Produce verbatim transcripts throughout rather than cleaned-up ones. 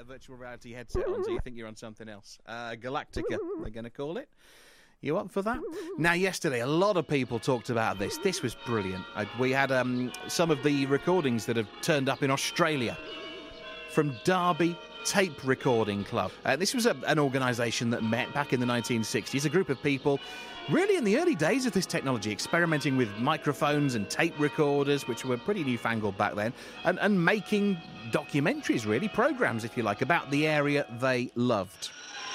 a virtual reality headset on so you think you're on something else. Uh, Galactica, they're going to call it. You up for that? Now, yesterday, a lot of people talked about this. This was brilliant. I, we had um, some of the recordings that have turned up in Australia from Derby Tape Recording Club. Uh, this was a, an organisation that met back in the nineteen sixties, a group of people really in the early days of this technology, experimenting with microphones and tape recorders, which were pretty newfangled back then, and, and making documentaries, really, programmes, if you like, about the area they loved.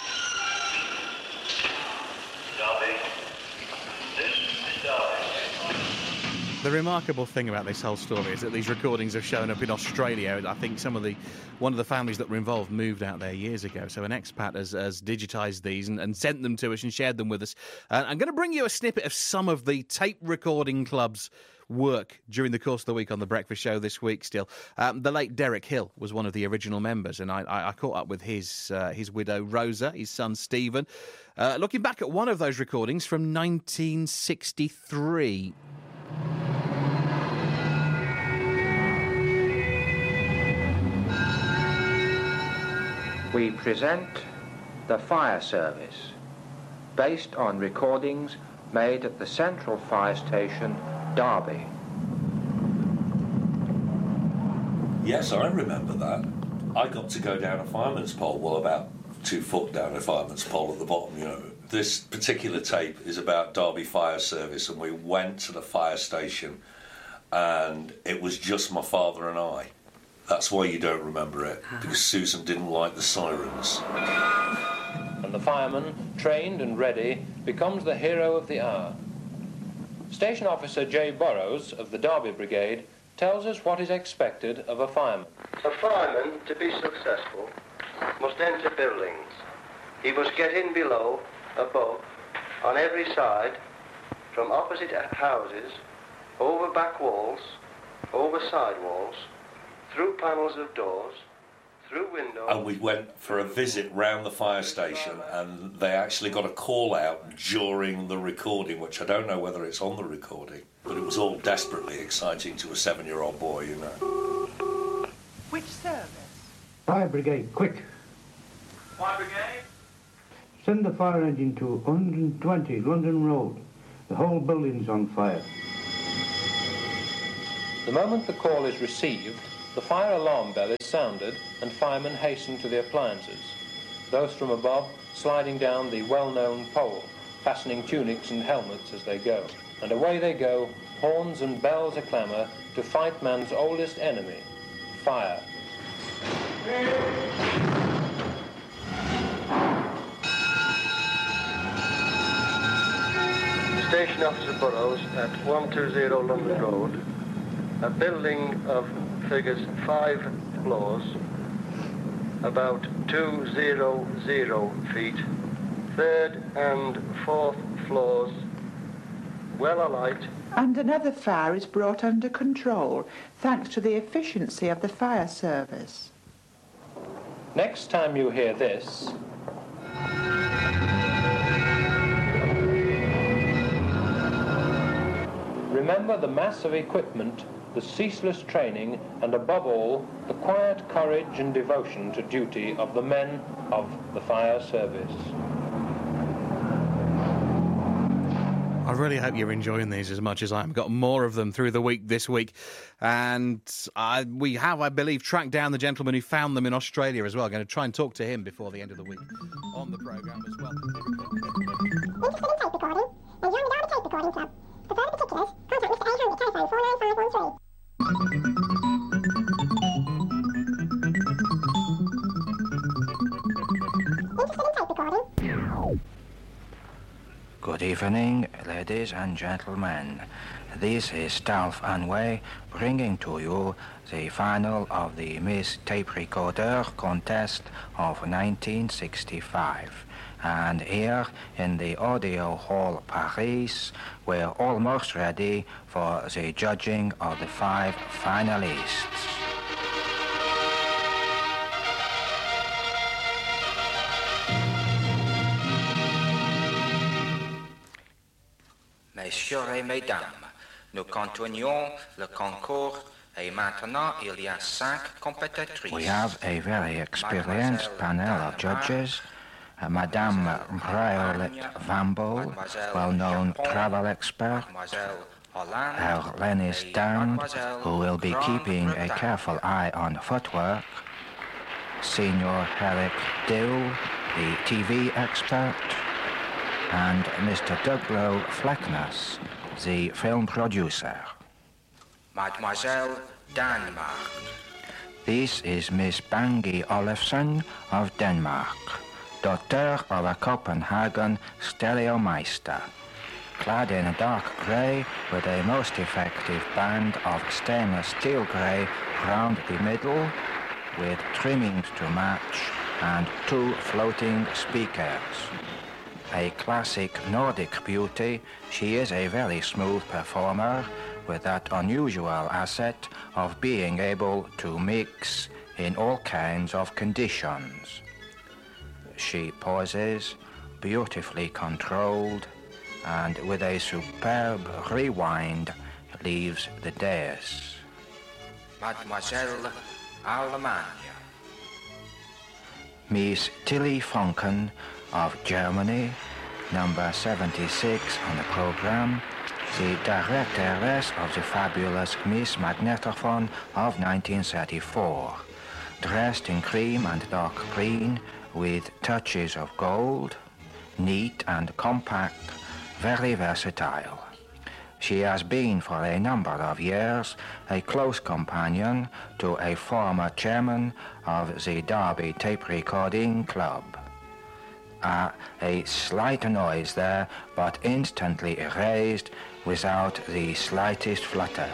The remarkable thing about this whole story is that these recordings have shown up in Australia. I think some of the one of the families that were involved moved out there years ago. So an expat has, has digitised these and, and sent them to us and shared them with us. Uh, I'm going to bring you a snippet of some of the Tape Recording Club's work during the course of the week on The Breakfast Show this week still. Um, the late Derek Hill was one of the original members, and I, I, I caught up with his, uh, his widow, Rosa, his son, Stephen, uh, looking back at one of those recordings from nineteen sixty-three. We present the fire service, based on recordings made at the Central Fire Station, Derby. Yes, I remember that. I got to go down a fireman's pole, well, about two foot down a fireman's pole at the bottom, you know. This particular tape is about Derby Fire Service, and we went to the fire station, and it was just my father and I. That's why you don't remember it, because Susan didn't like the sirens. And the fireman, trained and ready, becomes the hero of the hour. Station Officer J. Burrows of the Derby Brigade tells us what is expected of a fireman. A fireman, to be successful, must enter buildings. He must get in below, above, on every side, from opposite houses, over back walls, over side walls, through panels of doors, through windows. And we went for a visit round the fire station, and they actually got a call out during the recording, which I don't know whether it's on the recording, but it was all desperately exciting to a seven-year-old boy, you know. Which service? Fire brigade, quick. Fire brigade? Send the fire engine to one hundred twenty London Road. The whole building's on fire. The moment the call is received, the fire alarm bell is sounded and firemen hasten to the appliances. Those from above sliding down the well-known pole, fastening tunics and helmets as they go. And away they go, horns and bells a-clamour, to fight man's oldest enemy, fire. Station Officer Burrows at one two zero London Road. A building of figures five floors, about two hundred feet, third and fourth floors, well alight. And another fire is brought under control, thanks to the efficiency of the fire service. Next time you hear this, remember the mass of equipment, the ceaseless training, and above all, the quiet courage and devotion to duty of the men of the fire service. I really hope you're enjoying these as much as I am. Got more of them through the week this week. And I, we have, I believe, tracked down the gentleman who found them in Australia as well. I'm going to try and talk to him before the end of the week on the programme as well. Interested in tape recording? Then join the Derby Tape Recording Club. For further particulars, contact Mister eight hundred, telephone four nine five one three. Interested in tape recording? Good evening, ladies and gentlemen. This is Dolph Anway bringing to you the final of the Miss Tape Recorder contest of nineteen sixty-five. And here in the Audio Hall Paris, we're almost ready for the judging of the five finalists. Messieurs et mesdames, nous continuons le concours Et maintenant, il y a cinq compétitrices. We have a very experienced panel of judges. Uh, Madame Violet Vamble, well-known travel expert. Herr Lenny Stand, who will be keeping a careful eye on footwork. Senior Herrick Dill, the T V expert. And Mister Douglas Fleckness, the film producer. Mademoiselle Denmark. This is Miss Bangi Olafsson of Denmark, daughter of a Copenhagen stereomeister, clad in a dark grey with a most effective band of stainless steel grey round the middle, with trimmings to match and two floating speakers. A classic Nordic beauty, she is a very smooth performer with that unusual asset of being able to mix in all kinds of conditions. She pauses, beautifully controlled, and with a superb rewind leaves the dais. Mademoiselle Allemagne. Miss Tilly Funken of Germany, number seventy-six on the program, the directoress of the fabulous Miss Magnetophone of nineteen thirty-four, dressed in cream and dark green with touches of gold, neat and compact, very versatile. She has been for a number of years a close companion to a former chairman of the Derby Tape Recording Club. Uh, a slight noise there, but instantly erased without the slightest flutter.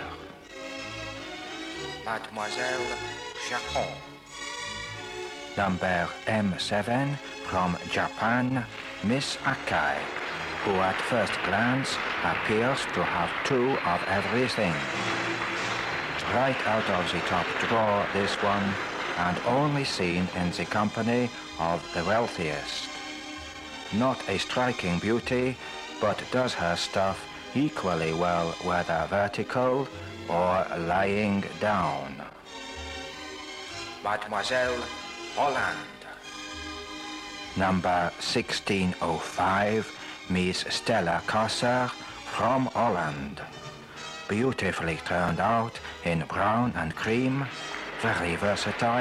Mademoiselle Chacon. Number M seven from Japan, Miss Akai, who at first glance appears to have two of everything. Right out of the top drawer, this one, and only seen in the company of the wealthiest. Not a striking beauty, but does her stuff equally well whether vertical or lying down. Mademoiselle Holland. Number sixteen oh five, Miss Stella Kosser from Holland. Beautifully turned out in brown and cream, very versatile.